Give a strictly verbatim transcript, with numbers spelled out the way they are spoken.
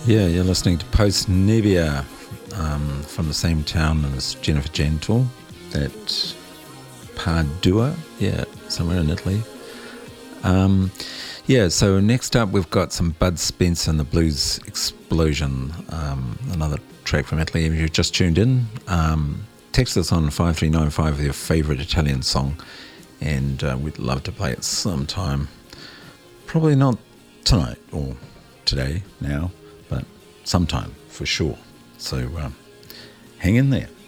Yeah, you're listening to Post Nebbia um, from the same town as Jennifer Gentle, that Padua, yeah, somewhere in Italy. Um, yeah, so next up we've got some Bud Spencer and the Blues Explosion, um, another track from Italy. If you've just tuned in, um, text us on five three nine five with your favourite Italian song, and uh, we'd love to play it sometime. Probably not tonight or today now, but sometime for sure. So um, hang in there.